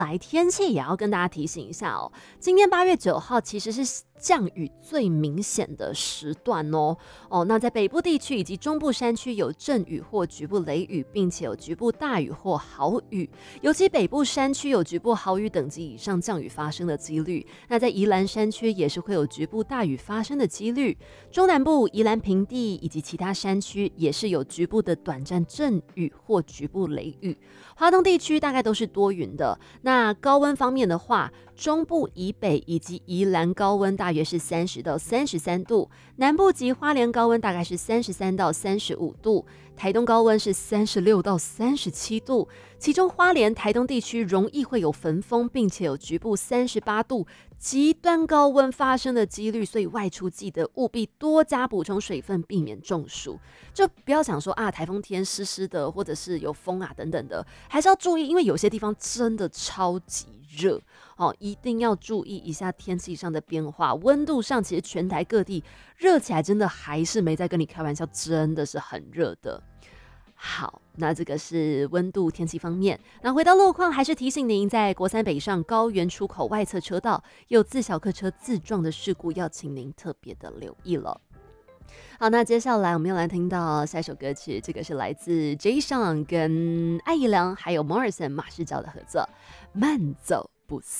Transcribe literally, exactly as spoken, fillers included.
来，天气也要跟大家提醒一下哦。今天八月九号其实是降雨最明显的时段哦。哦，那在北部地区以及中部山区有阵雨或局部雷雨，并且有局部大雨或豪雨。尤其北部山区有局部豪雨等级以上降雨发生的几率。那在宜兰山区也是会有局部大雨发生的几率。中南部宜兰平地以及其他山区也是有局部的短暂阵雨或局部雷雨。华东地区大概都是多云的。那高温方面的话，中部以北以及宜兰高温大约是三十到三十三度，南部及花莲高温大概是三十三到三十五度，台东高温是三十六到三十七度，其中花莲、台东地区容易会有焚风，并且有局部三十八度极端高温发生的几率，所以外出记得务必多加补充水分，避免中暑。就不要想说啊，台风天湿湿的，或者是有风啊等等的，还是要注意，因为有些地方真的超级热哦，一定要注意一下天气上的变化。温度上，其实全台各地热起来，真的还是没在跟你开玩笑，真的是很热的。好，那这个是温度天气方面。那回到路况，还是提醒您，在国三北上高原出口外侧车道有自小客车自撞的事故，要请您特别的留意了。好，那接下来我们要来听到下一首歌曲，这个是来自 J.Sheon 跟艾怡良还有 Morrison 马世娇的合作，《慢走不送》。